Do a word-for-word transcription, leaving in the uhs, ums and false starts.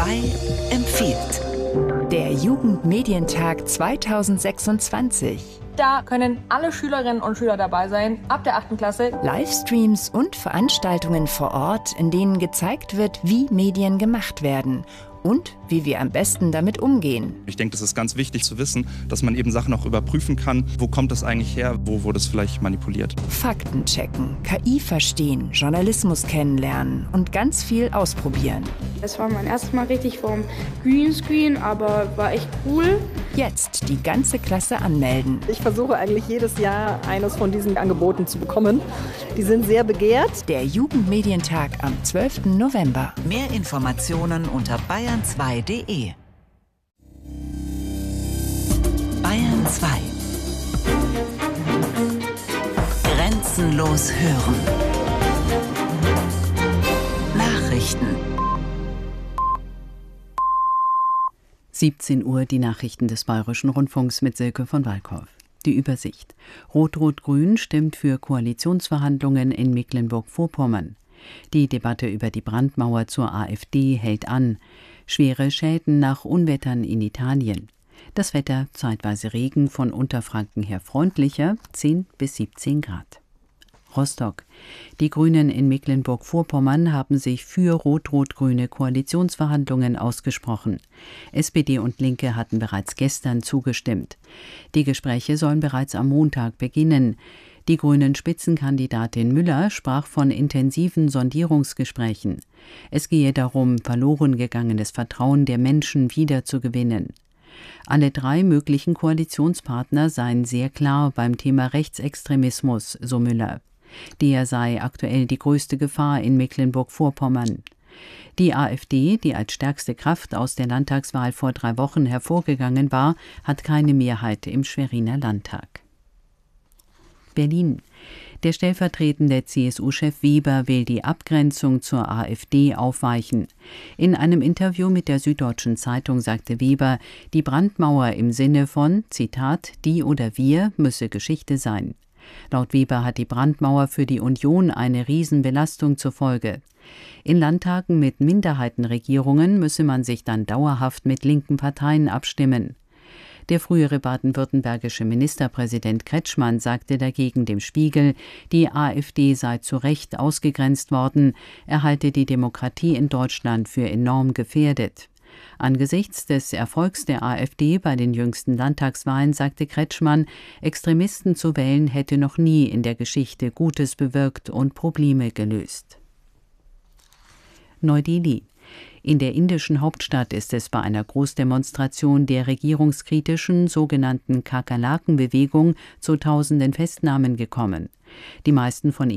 zwei empfiehlt. Der Jugendmedientag zweitausendsechsundzwanzig. Da können alle Schülerinnen und Schüler dabei sein, ab der achten Klasse. Livestreams und Veranstaltungen vor Ort, in denen gezeigt wird, wie Medien gemacht werden und wie wir am besten damit umgehen. Ich denke, das ist ganz wichtig zu wissen, dass man eben Sachen auch überprüfen kann. Wo kommt das eigentlich her? Wo wurde es vielleicht manipuliert? Fakten checken, K I verstehen, Journalismus kennenlernen und ganz viel ausprobieren. Es war mein erstes Mal richtig vorm Greenscreen, aber war echt cool. Jetzt die ganze Klasse anmelden. Ich versuche eigentlich jedes Jahr eines von diesen Angeboten zu bekommen. Die sind sehr begehrt. Der Jugendmedientag am zwölften November. Mehr Informationen unter bayern zwei punkt de. Bayern zwei. Grenzenlos hören. Nachrichten. siebzehn Uhr die Nachrichten des Bayerischen Rundfunks mit Silke von Walkhoff. Die Übersicht. Rot-Rot-Grün stimmt für Koalitionsverhandlungen in Mecklenburg-Vorpommern. Die Debatte über die Brandmauer zur AfD hält an. Schwere Schäden nach Unwettern in Italien. Das Wetter, zeitweise Regen, von Unterfranken her freundlicher, zehn bis siebzehn Grad. Rostock. Die Grünen in Mecklenburg-Vorpommern haben sich für rot-rot-grüne Koalitionsverhandlungen ausgesprochen. S P D und Linke hatten bereits gestern zugestimmt. Die Gespräche sollen bereits am Montag beginnen. Die grünen Spitzenkandidatin Müller sprach von intensiven Sondierungsgesprächen. Es gehe darum, verloren gegangenes Vertrauen der Menschen wiederzugewinnen. Alle drei möglichen Koalitionspartner seien sehr klar beim Thema Rechtsextremismus, so Müller. Der sei aktuell die größte Gefahr in Mecklenburg-Vorpommern. Die AfD, die als stärkste Kraft aus der Landtagswahl vor drei Wochen hervorgegangen war, hat keine Mehrheit im Schweriner Landtag. Berlin. Der stellvertretende C S U-Chef Weber will die Abgrenzung zur AfD aufweichen. In einem Interview mit der Süddeutschen Zeitung sagte Weber, die Brandmauer im Sinne von, Zitat, die oder wir müsse Geschichte sein. Laut Weber hat die Brandmauer für die Union eine Riesenbelastung zur Folge. In Landtagen mit Minderheitenregierungen müsse man sich dann dauerhaft mit linken Parteien abstimmen. Der frühere baden-württembergische Ministerpräsident Kretschmann sagte dagegen dem Spiegel, die AfD sei zu Recht ausgegrenzt worden, er halte die Demokratie in Deutschland für enorm gefährdet. Angesichts des Erfolgs der AfD bei den jüngsten Landtagswahlen sagte Kretschmann, Extremisten zu wählen hätte noch nie in der Geschichte Gutes bewirkt und Probleme gelöst. Neu-Delhi. In der indischen Hauptstadt ist es bei einer Großdemonstration der regierungskritischen sogenannten Kakerlaken-Bewegung zu tausenden Festnahmen gekommen. Die meisten von